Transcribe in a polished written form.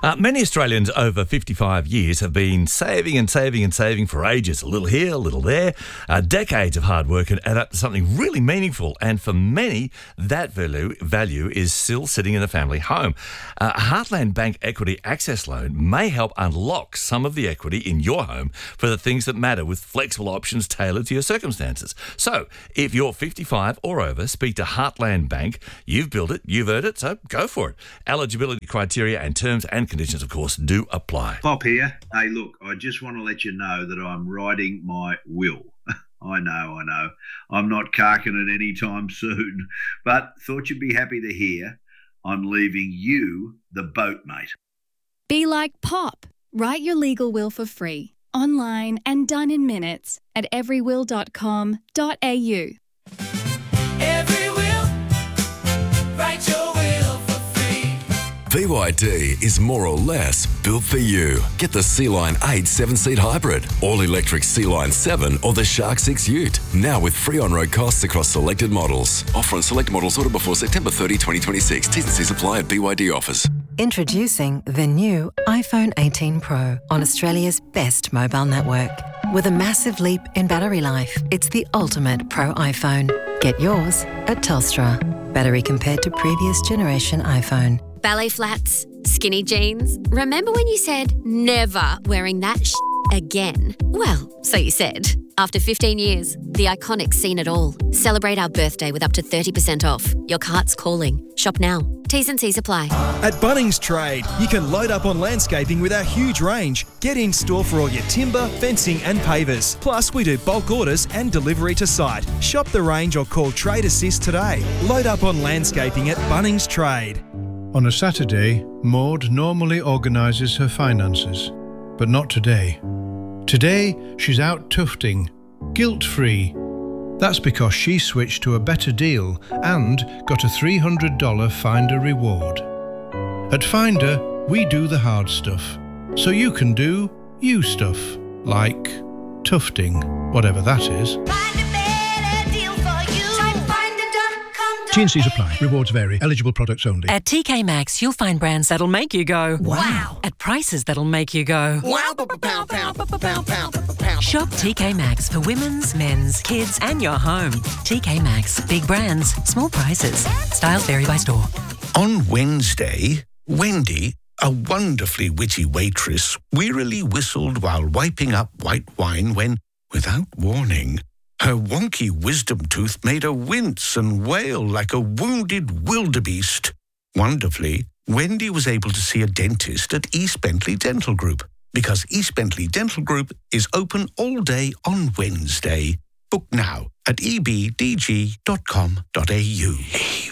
Many Australians over 55 years have been saving and saving and saving for ages. A little here, a little there. Decades of hard work and add up to something really meaningful. And for many, that value is still sitting in a family home. A Heartland Bank Equity Access Loan may help unlock some of the equity in your home for the things that matter, with flexible options tailored to your circumstances. So, if you're 55 or over, speak to Heartland Bank. You've built it, you've earned it, so go for it. Eligibility criteria and terms and conditions, of course, do apply. Pop here. Hey, look, I just want to let you know that I'm writing my will. I know. I'm not carking it anytime soon, but thought you'd be happy to hear I'm leaving you the boat, mate. Be like Pop. Write your legal will for free, online and done in minutes at everywill.com.au. BYD is more or less built for you. Get the Sea-Line 8 7-seat hybrid, all-electric Sea-Line 7 or the Shark 6 Ute. Now with free on-road costs across selected models. Offer on select models ordered before September 30, 2026. T's and C's apply at BYD offers. Introducing the new iPhone 18 Pro on Australia's best mobile network. With a massive leap in battery life, it's the ultimate Pro iPhone. Get yours at Telstra. Battery compared to previous generation iPhone. Ballet flats, skinny jeans. Remember when you said never wearing that again? Well, so you said. After 15 years, the Iconic's seen it all. Celebrate our birthday with up to 30% off. Your cart's calling. Shop now. T's and C's apply. At Bunnings Trade, you can load up on landscaping with our huge range. Get in store for all your timber, fencing and pavers. Plus, we do bulk orders and delivery to site. Shop the range or call Trade Assist today. Load up on landscaping at Bunnings Trade. On a Saturday, Maud normally organises her finances, but not today. Today, she's out tufting, guilt-free. That's because she switched to a better deal and got a $300 Finder reward. At Finder, we do the hard stuff, so you can do you stuff, like tufting, whatever that is. T&Cs apply. Rewards vary. Eligible products only. At TK Maxx, you'll find brands that'll make you go wow. At prices that'll make you go wow. Shop TK Maxx for women's, men's, kids and your home. TK Maxx. Big brands, small prices. Styles vary by store. On Wednesday, Wendy, a wonderfully witty waitress, wearily whistled while wiping up white wine when, without warning, her wonky wisdom tooth made her wince and wail like a wounded wildebeest. Wonderfully, Wendy was able to see a dentist at East Bentley Dental Group, because East Bentley Dental Group is open all day on Wednesday. Book now at ebdg.com.au.